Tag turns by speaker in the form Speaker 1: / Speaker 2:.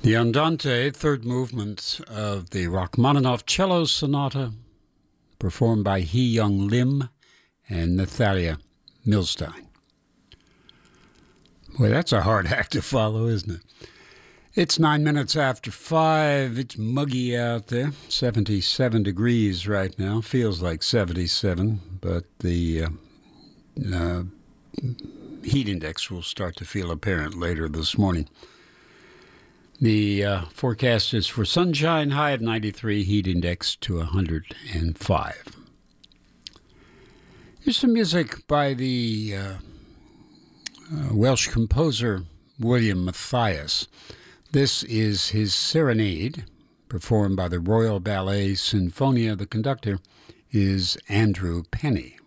Speaker 1: The Andante, third movement of the Rachmaninoff Cello Sonata, performed by Hee Young Lim and Nathalia Milstein. Boy, that's a hard act to follow, isn't it? It's 9 minutes after 5. It's muggy out there. 77 degrees right now. Feels like 77, but the heat index will start to feel apparent later this morning. The forecast is for sunshine, high of 93, heat index to 105. Here's some music by the Welsh composer William Matthias. This is his Serenade, performed by the Royal Ballet Sinfonia. The conductor is Andrew Penny.